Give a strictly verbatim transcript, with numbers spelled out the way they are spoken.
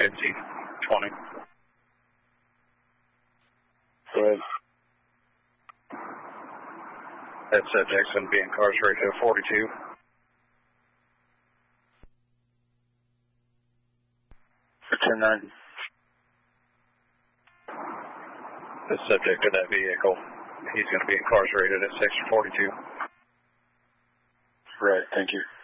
fifty, twenty. Go ahead. That subject's going to be incarcerated at forty-two. ten nine. The subject of that vehicle, he's going to be incarcerated at section forty-two. Right, thank you.